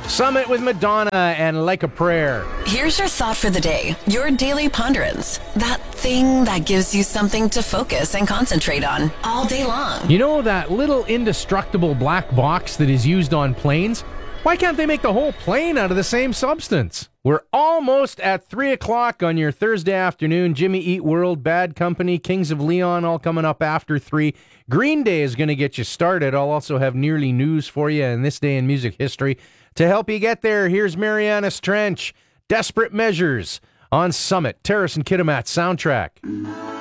Summit with Madonna and Like a Prayer. Here's your thought for the day. Your daily ponderance. That thing that gives you something to focus and concentrate on all day long. You know that little indestructible black box that is used on planes? Why can't they make the whole plane out of the same substance? We're almost at 3 o'clock on your Thursday afternoon. Jimmy Eat World, Bad Company, Kings of Leon, all coming up after 3. Green Day is going to get you started. I'll also have nearly news for you in this day in music history. To help you get there, here's Marianas Trench, Desperate Measures on Summit, Terrace and Kitimat soundtrack.